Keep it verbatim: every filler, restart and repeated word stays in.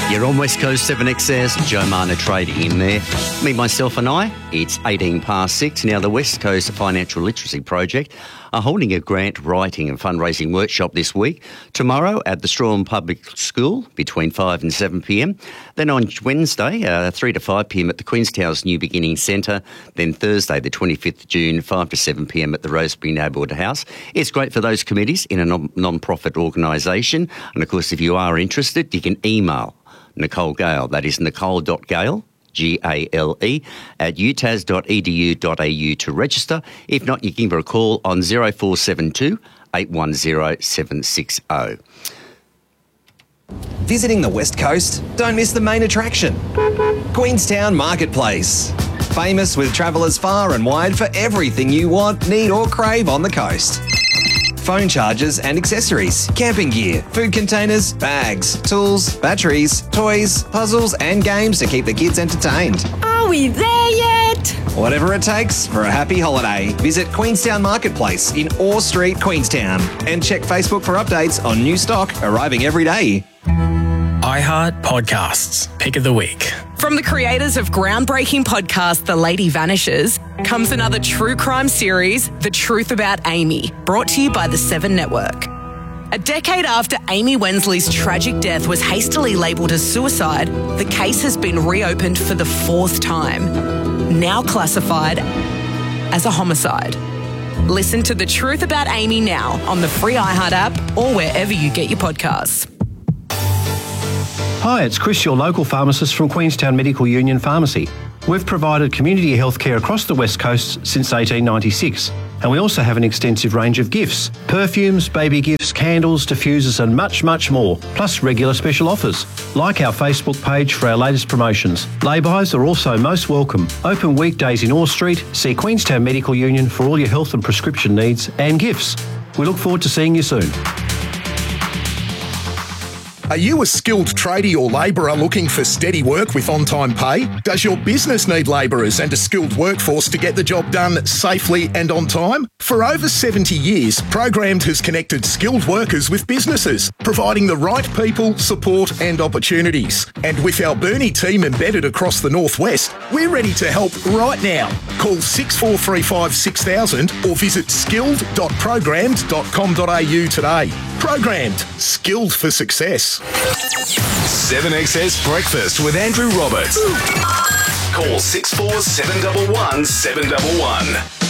You're on West Coast seven X S, Joe Marner trading in there. Me, myself and I, it's eighteen past six. Now, the West Coast Financial Literacy Project are holding a grant writing and fundraising workshop this week. Tomorrow at the Strahan Public School between five and seven p m. Then on Wednesday, uh, three to five p m at the Queenstown's New Beginning Centre. Then Thursday, the twenty-fifth of June, five to seven p m at the Rosebery Neighbourhood House. It's great for those committees in a non- non-profit organisation. And of course, if you are interested, you can email Nicole Gale. That is nicole.gale, G A L E, at u t a s dot e d u dot a u to register. If not, you can give her a call on zero four seven two, eight one zero, seven six zero. Visiting the West Coast? Don't miss the main attraction, Queenstown Marketplace. Famous with travellers far and wide for everything you want, need or crave on the coast. Phone chargers and accessories, camping gear, food containers, bags, tools, batteries, toys, puzzles and games to keep the kids entertained. Are we there yet? Whatever it takes for a happy holiday, visit Queenstown Marketplace in Orr Street, Queenstown, and check Facebook for updates on new stock arriving every day. iHeart Podcasts, Pick of the Week. From the creators of groundbreaking podcast The Lady Vanishes comes another true crime series, The Truth About Amy, brought to you by the Seven Network. A decade after Amy Wensley's tragic death was hastily labelled as suicide, the case has been reopened for the fourth time, now classified as a homicide. Listen to The Truth About Amy now on the free iHeart app or wherever you get your podcasts. Hi, it's Chris, your local pharmacist from Queenstown Medical Union Pharmacy. We've provided community health care across the West Coast since eighteen ninety-six, and we also have an extensive range of gifts: perfumes, baby gifts, candles, diffusers and much, much more, plus regular special offers. Like our Facebook page for our latest promotions. Lay-bys are also most welcome. Open weekdays in Orr Street. See Queenstown Medical Union for all your health and prescription needs and gifts. We look forward to seeing you soon. Are you a skilled tradie or labourer looking for steady work with on-time pay? Does your business need labourers and a skilled workforce to get the job done safely and on time? For over seventy years, Programmed has connected skilled workers with businesses, providing the right people, support and opportunities. And with our Burnie team embedded across the Northwest, we're ready to help right now. Call six four three five six thousand or visit skilled dot programmed dot com dot a u today. Programmed, skilled for success. seven X S Breakfast with Andrew Roberts. Call six four seven one one seven one one.